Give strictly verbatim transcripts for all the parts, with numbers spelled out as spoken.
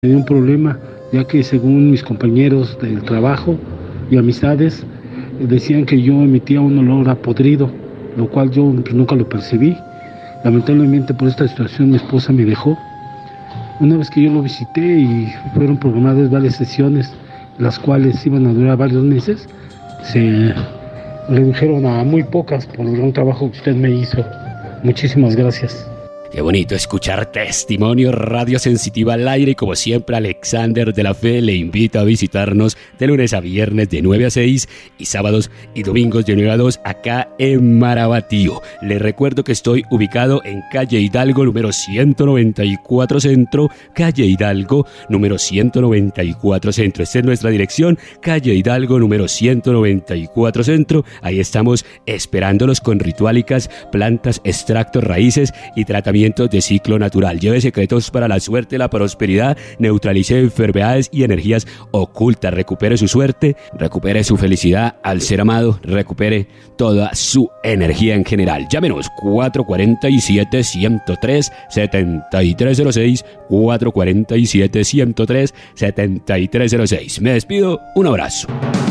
Tenía un problema, ya que según mis compañeros del trabajo y amistades, decían que yo emitía un olor a podrido, lo cual yo pues, nunca lo percibí. Lamentablemente por esta situación mi esposa me dejó. Una vez que yo lo visité y fueron programadas varias sesiones, las cuales iban a durar varios meses, se redujeron a muy pocas por el gran trabajo que usted me hizo. Muchísimas gracias. Qué bonito escuchar Testimonio Radio Sensitiva al aire, y como siempre Alexander de la Fe le invita a visitarnos de lunes a viernes de nueve a seis y sábados y domingos de nueve a dos acá en Marabatío. Les recuerdo que estoy ubicado en calle Hidalgo número ciento noventa y cuatro Centro, calle Hidalgo número ciento noventa y cuatro Centro. Esta es nuestra dirección, calle Hidalgo número ciento noventa y cuatro Centro. Ahí estamos esperándolos con rituálicas, plantas, extractos, raíces y tratamientos de ciclo natural. Lleve secretos para la suerte, la prosperidad, neutralice enfermedades y energías ocultas, recupere su suerte, recupere su felicidad al ser amado, recupere toda su energía en general. Llámenos cuatro cuatro siete, uno cero tres, siete tres cero seis, cuatro cuatro siete, uno cero tres, siete tres cero seis. Me despido, un abrazo.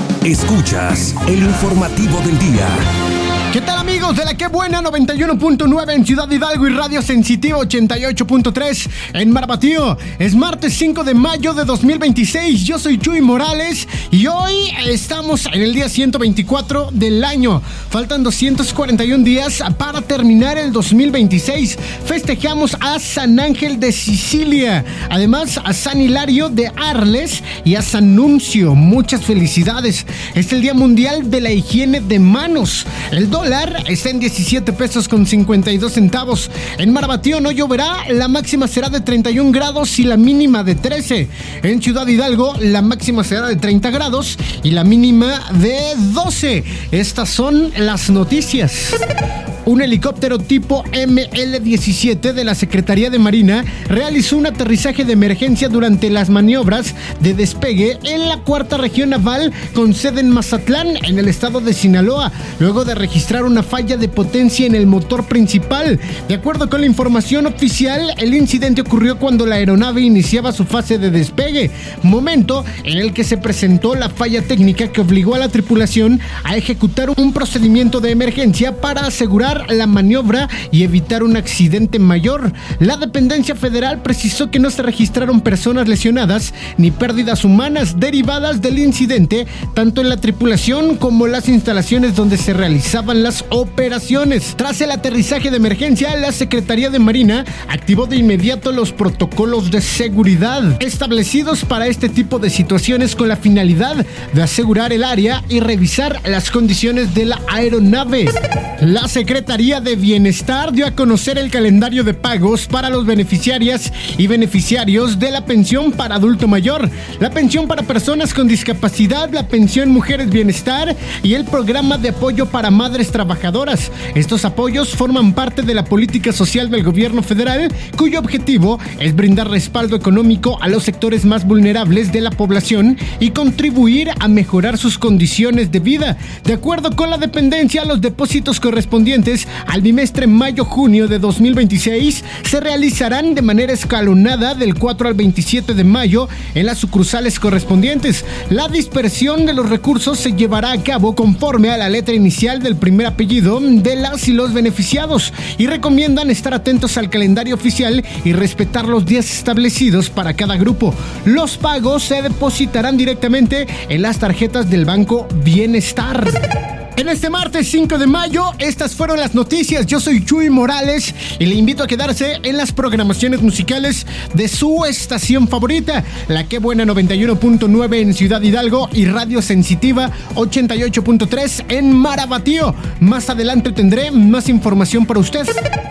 Escuchas el informativo del día. ¿Qué tal, amigos de la Que Buena noventa y uno punto nueve en Ciudad Hidalgo y Radio Sensitiva ochenta y ocho punto tres en Marabatío? Es martes cinco de mayo de dos mil veintiséis. Yo soy Chuy Morales y hoy estamos en el día ciento veinticuatro del año. Faltan doscientos cuarenta y un días para terminar el dos mil veintiséis. Festejamos a San Ángel de Sicilia, además a San Hilario de Arles y a San Nuncio. Muchas felicidades. Es el Día Mundial de la Higiene de Manos. El dólar está en diecisiete pesos con cincuenta y dos centavos. En Marabatío no lloverá, la máxima será de treinta y un grados y la mínima de trece. En Ciudad Hidalgo la máxima será de treinta grados y la mínima de doce. Estas son las noticias. Un helicóptero tipo eme ele diecisiete de la Secretaría de Marina realizó un aterrizaje de emergencia durante las maniobras de despegue en la cuarta región naval con sede en Mazatlán, en el estado de Sinaloa, luego de registrar una falla de potencia en el motor principal. De acuerdo con la información oficial, el incidente ocurrió cuando la aeronave iniciaba su fase de despegue, momento en el que se presentó la falla técnica que obligó a la tripulación a ejecutar un procedimiento de emergencia para asegurar la maniobra y evitar un accidente mayor. La dependencia federal precisó que no se registraron personas lesionadas ni pérdidas humanas derivadas del incidente, tanto en la tripulación como las instalaciones donde se realizaban las operaciones. Tras el aterrizaje de emergencia, la Secretaría de Marina activó de inmediato los protocolos de seguridad establecidos para este tipo de situaciones con la finalidad de asegurar el área y revisar las condiciones de la aeronave. La Secretaría de Bienestar dio a conocer el calendario de pagos para los beneficiarias y beneficiarios de la pensión para adulto mayor, la pensión para personas con discapacidad, la pensión Mujeres Bienestar y el programa de apoyo para madres trabajadoras. Estos apoyos forman parte de la política social del gobierno federal, cuyo objetivo es brindar respaldo económico a los sectores más vulnerables de la población y contribuir a mejorar sus condiciones de vida. De acuerdo con la dependencia, los depósitos correspondientes al bimestre mayo-junio de dos mil veintiséis se realizarán de manera escalonada del cuatro al veintisiete de mayo en las sucursales correspondientes. La dispersión de los recursos se llevará a cabo conforme a la letra inicial del primer apellido de las y los beneficiados y recomiendan estar atentos al calendario oficial y respetar los días establecidos para cada grupo. Los pagos se depositarán directamente en las tarjetas del Banco Bienestar. En este martes cinco de mayo, estas fueron las noticias. Yo soy Chuy Morales y le invito a quedarse en las programaciones musicales de su estación favorita, la Que Buena noventa y uno punto nueve en Ciudad Hidalgo y Radio Sensitiva ochenta y ocho punto tres en Marabatío. Más adelante tendré más información para usted.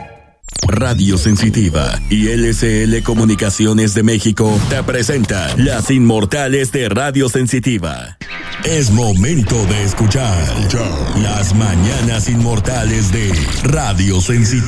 Radio Sensitiva y L C L Comunicaciones de México te presenta Las Inmortales de Radio Sensitiva. Es momento de escuchar Las Mañanas Inmortales de Radio Sensitiva.